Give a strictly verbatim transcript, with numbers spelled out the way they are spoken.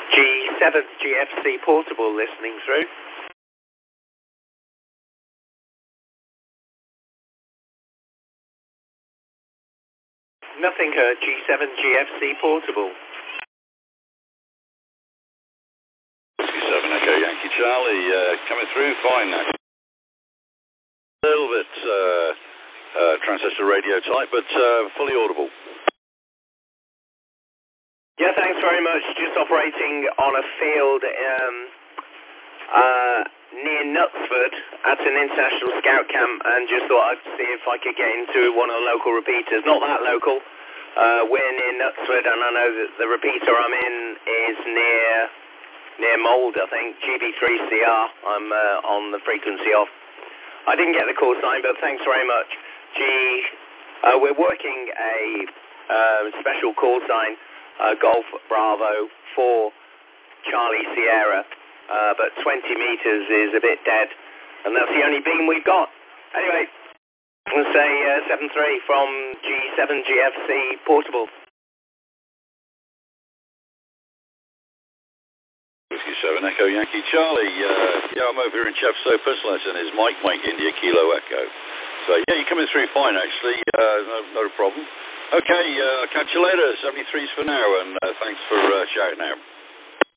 G seven G F C Portable listening through. Nothing heard, G seven G F C Portable. seven Echo Yankee Charlie, uh, coming through fine now. A little bit uh, uh, transistor radio type, but uh, fully audible. Yeah, thanks very much. Just operating on a field um, uh, near Knutsford at an international scout camp, and just thought I'd see if I could get into one of the local repeaters. Not that local. Uh, we're near Knutsford, and I know that the repeater I'm in is near near Mould, I think, G B three C R. I'm uh, on the frequency of. I didn't get the call sign, but thanks very much. G, uh, we're working a uh, special call sign, uh, Golf Bravo four Charlie Sierra, uh, but twenty meters is a bit dead, and that's the only beam we've got. Anyway, I'm going to say uh, seven three from G seven G F C Portable. seven Echo Yankee Charlie, uh, yeah, I'm over here in Chepstow, Pistleton, is Mike, Mike India, Kilo Echo. So, yeah, you're coming through fine, actually, uh, no, no problem. Okay, uh, I'll catch you later, seventy-threes for now, and uh, thanks for uh, shouting out.